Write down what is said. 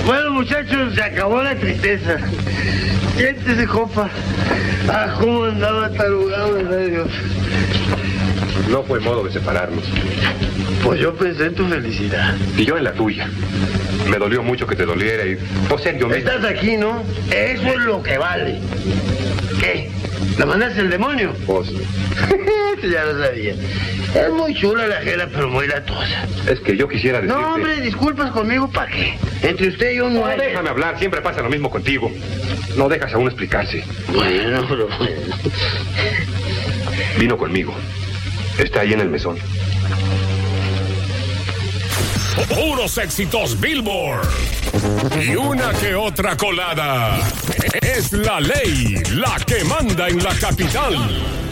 Bueno, muchachos, se acabó la tristeza. Siéntese, compa. Ah, cómo andaba tarugado, de Dios. No fue modo de separarnos. Pues yo pensé en tu felicidad. Y yo en la tuya. Me dolió mucho que te doliera y... O sea, yo mismo... Estás aquí, ¿no? Eso es lo que vale. ¿Qué? ¿La mandaste el demonio? Pues... Ya lo sabía. Es muy chula la jela, pero muy latosa. Es que yo quisiera decirte... No, hombre, disculpas conmigo, ¿para qué? Entre usted y yo no hay... Déjame hablar, siempre pasa lo mismo contigo. No dejas a uno explicarse. Bueno, pero bueno. Vino conmigo. Está ahí en el mesón. Puros éxitos Billboard. Y una que otra colada. Es la ley la que manda en la capital.